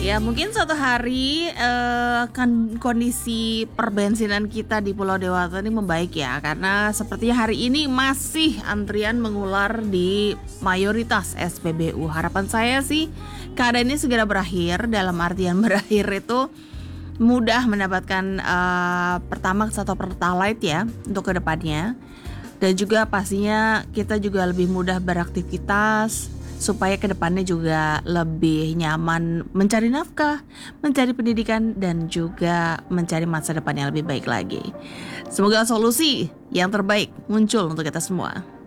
Ya mungkin suatu hari kan kondisi perbensinan kita di Pulau Dewata ini membaik ya. Karena sepertinya hari ini masih antrian mengular di mayoritas SPBU. Harapan saya sih keadaan ini segera berakhir. Dalam artian berakhir itu mudah mendapatkan Pertamax atau Pertalite ya untuk kedepannya. Dan juga pastinya kita juga lebih mudah beraktivitas supaya kedepannya juga lebih nyaman mencari nafkah, mencari pendidikan, dan juga mencari masa depan yang lebih baik lagi. Semoga solusi yang terbaik muncul untuk kita semua.